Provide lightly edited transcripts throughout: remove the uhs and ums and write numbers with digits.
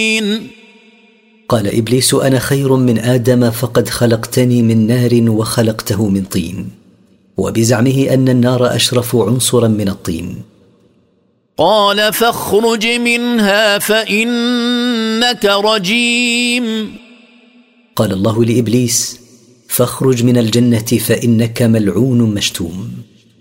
قال إبليس: أنا خير من آدم، فقد خلقتني من نار وخلقته من طين، وبزعمه أن النار أشرف عنصرا من الطين. قال: فاخرج منها فإنك رجيم. قال الله لإبليس: فاخرج من الجنة فإنك ملعون مشتوم،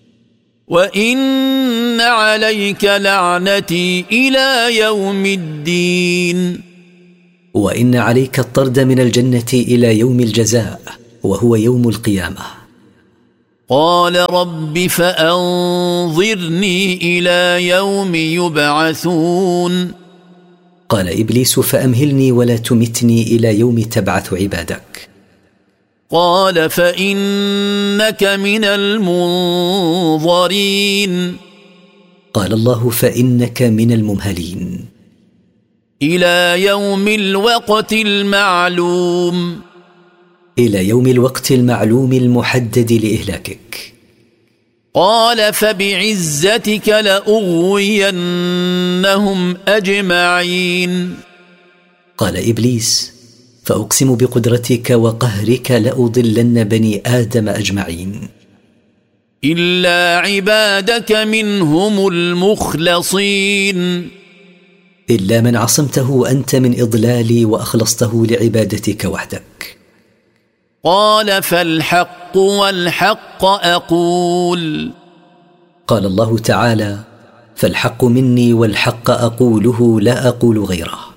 وإن عليك لعنتي إلى يوم الدين. وإن عليك الطرد من الجنة إلى يوم الجزاء، وهو يوم القيامة. قال: رب فأنظرني إلى يوم يبعثون. قال إبليس: فأمهلني ولا تمتني إلى يوم تبعث عبادك. قال: فإنك من المنظرين. قال الله: فإنك من الممهلين إلى يوم الوقت المعلوم. إلى يوم الوقت المعلوم المحدد لإهلاكك. قال: فبعزتك لأغوينهم أجمعين. قال إبليس: فأقسم بقدرتك وقهرك لأضلن بني آدم أجمعين إلا عبادك منهم المخلصين. إلا من عصمته أنت من إضلالي وأخلصته لعبادتك وحدك. قال: فالحق والحق أقول. قال الله تعالى: فالحق مني والحق أقوله لا أقول غيره.